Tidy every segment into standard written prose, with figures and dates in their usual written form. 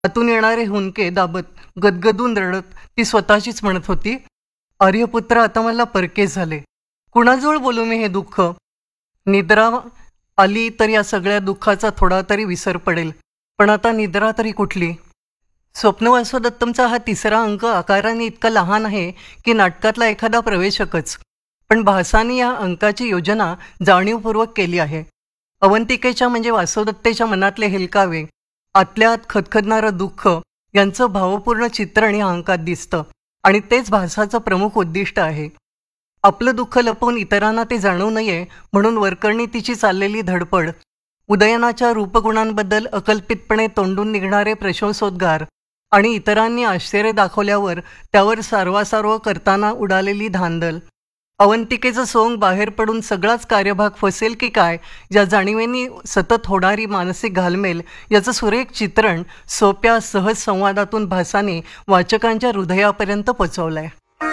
हातून येणारे हुंदके दाबत गदगदून रडत ती स्वतःचीच म्हणत होती, आर्यपुत्र आता मला परकेच झाले. कुणाजवळ बोलू मी हे दुःख? निद्रा आली तर या सगळ्या दुःखाचा थोडा तरी विसर पडेल, पण आता निद्रा तरी कुठली? स्वप्नवासवदत्तमचा हा तिसरा अंक आकाराने इतका लहान आहे की नाटकातला एखादा प्रवेशकच. पण भासानी या अंकाची योजना जाणीवपूर्वक केली आहे. अवंतिकेच्या म्हणजे वासवदत्तेच्या मनातले हेलकावे, आतल्या आत खदखदणारं दुःख यांचं भावपूर्ण चित्रण या अंकात दिसतं आणि तेच भासाचं प्रमुख उद्दिष्ट आहे. आपलं दुःख लपवून इतरांना ते जाणवू नये म्हणून वरकरणी तिची चाललेली धडपड, उदयनाच्या रूपगुणांबद्दल अकल्पितपणे तोंडून निघणारे प्रशंसोद्गार आणि इतरांनी आश्चर्य दाखवल्यावर त्यावर सारवासारव करताना उडालेली धांदल, अवंतिकेचं सोंग बाहेर पडून सगळाच कार्यभाग फसेल की काय या जाणीवेनी सतत होणारी मानसिक घालमेल याचं सुरेख चित्रण सोप्या सहज संवादातून भासाने वाचकांच्या हृदयापर्यंत पोचवलंय.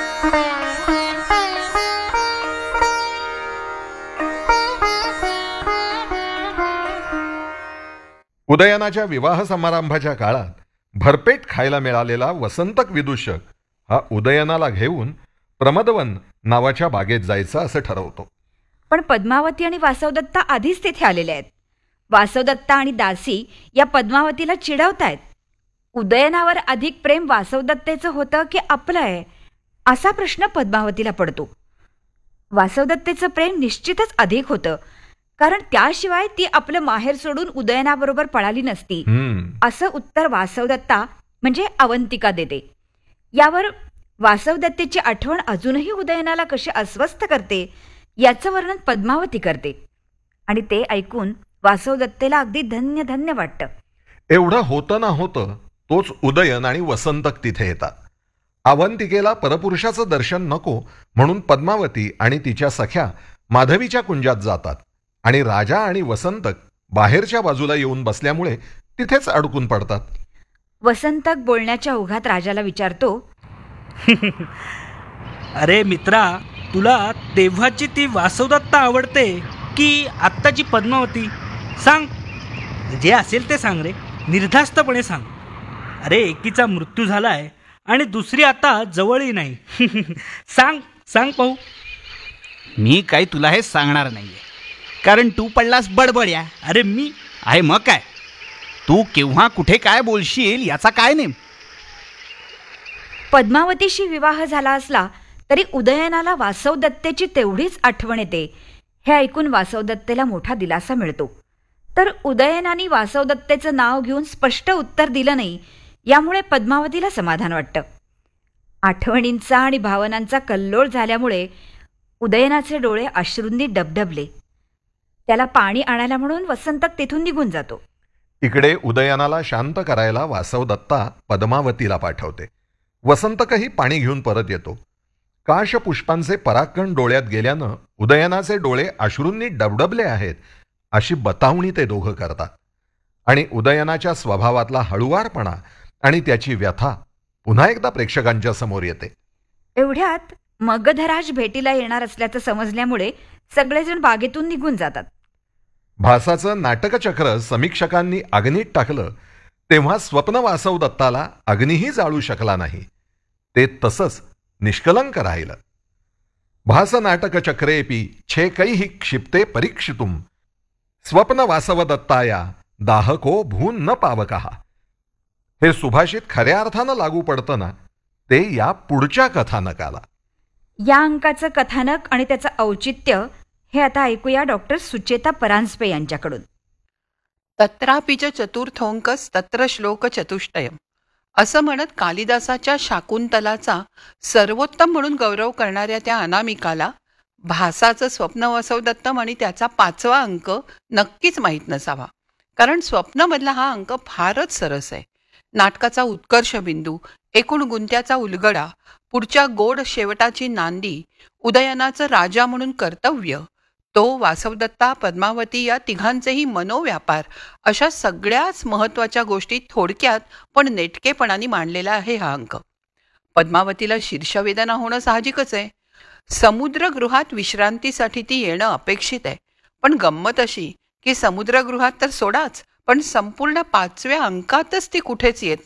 उदयनाच्या विवाह समारंभाच्या काळात भरपेट खायला मिळालेला वसंतक विदूषक हा उदयनाला घेऊन प्रमदवन नावाच्या बागेत जायचं असं ठरवतो. पण पद्मावती आणि वासवदत्ता आधीच तिथे आलेले आहेत. वासवदत्ता आणि दासी या पद्मावतीला चिडवतायत. उदयनावर अधिक प्रेम वासवदत्तेचं होतं की आपलं आहे असा प्रश्न पद्मावतीला पडतो. वासवदत्तेचं प्रेम निश्चितच अधिक होतं, कारण त्याशिवाय ती आपलं माहेर सोडून उदयनाबरोबर पळाली नसती असं उत्तर वासवदत्ता म्हणजे अवंतिका देते. यावर वासवदत्तेची आठवण अजूनही उदयनाला कशी अस्वस्थ करते याचं वर्णन पद्मावती करते आणि ते ऐकून वासवदत्तेला अगदी धन्य धन्य वाटतं. एवढं होतं ना होतं तोच उदयन आणि वसंतक तिथे येतात. अवंतिकेला परपुरुषाचं दर्शन नको म्हणून पद्मावती आणि तिच्या सख्या माधवीच्या कुंजात जातात आणि राजा आणि वसंतक बाहेरच्या बाजूला येऊन बसल्यामुळे तिथेच अडकून पडतात. वसंतक बोलण्याच्या ओघात राजाला विचारतो, अरे मित्रा, तुला तेव्हाची ती वासवदत्ता आवडते की आत्ताची पद्मावती? सांग, जे असेल ते सांग रे, निर्धास्तपणे सांग. अरे एकीचा मृत्यू झालाय आणि दुसरी आता जवळही नाही. सांग सांग पाहू. मी काही तुला हे सांगणार नाहीये, कारण तू पडलास बडबड्या. अरे मी आहे मग काय, तू केव्हा कुठे काय बोलशील याचा काय नेम. पद्मावतीशी विवाह झाला असला तरी उदयनाला वासवदत्तेची तेवढीच आठवण येते हे ऐकून वासवदत्तेला मोठा दिलासा मिळतो. तर उदयनाने वासवदत्तेचं नाव घेऊन स्पष्ट उत्तर दिलं नाही यामुळे पद्मावतीला समाधान वाटतं. आठवणींचा आणि भावनांचा कल्लोळ झाल्यामुळे उदयनाचे डोळे अश्रूंनी डबडबले. त्याला पाणी आणायला म्हणून वसंतक तिथून निघून जातो. इकडे उदयनाला शांत करायला वासवदत्ता पद्मावतीला पाठवते. वसंतकही पाणी घेऊन परत येतो. काश पुष्पांचे पराकण डोळ्यात गेल्यानं उदयनाचे डोळे अश्रूंनी डबडबले आहेत अशी बतावणी ते दोघं करतात आणि उदयनाच्या स्वभावातला हळुवारपणा आणि त्याची व्यथा पुन्हा एकदा प्रेक्षकांच्या समोर येते. एवढ्यात मगधराज भेटीला येणार असल्याचं समजल्यामुळे सगळेजण बागेतून निघून जातात. भासाचं नाटकचक्र समीक्षकांनी अग्नीत टाकलं तेव्हा स्वप्न वासवदत्ताला अग्नीही जाळू शकला नाही. ते तसंच निष्कलंक राहिलं. भास नाटकचक्रेपी छेकैः क्षिप्ते परीक्षितुम स्वप्न वासवदत्ताया दाहको भून न पावकहा. हे सुभाषित खऱ्या अर्थानं लागू पडतं ना, ते या पुढच्या कथानकाला. या अंकाचं कथानक आणि त्याचं औचित्य हे आता ऐकूया डॉक्टर सुचेता परांजपे यांच्याकडून. तत्रापिच चतुर्थोंकस तत्र श्लोक चतुष्टयम असं म्हणत कालिदासाच्या शाकुंतलाचा सर्वोत्तम म्हणून गौरव करणाऱ्या त्या अनामिकाला भासाचं स्वप्न वासवदत्तम आणि त्याचा 5वा अंक नक्कीच माहीत नसावा, कारण स्वप्नमधला हा अंक फारच सरस आहे. नाटकाचा उत्कर्ष बिंदू, एकूण गुंत्याचा उलगडा, पुढच्या गोड शेवटाची नांदी, उदयनाचं राजा म्हणून कर्तव्य, तो वासवदत्ता पद्मावती या तिघांचेही मनोव्यापार, अशा सगळ्याच महत्वाच्या गोष्टी थोडक्यात पण नेटकेपणाने मांडलेला आहे हा अंक. पद्मावतीला शीर्षवेदना होणं साहजिकच आहे. समुद्रगृहात विश्रांतीसाठी ती येणं अपेक्षित आहे. पण गंमत अशी की समुद्रगृहात तर सोडाच, पण संपूर्ण 5व्या अंकातच ती कुठेच येत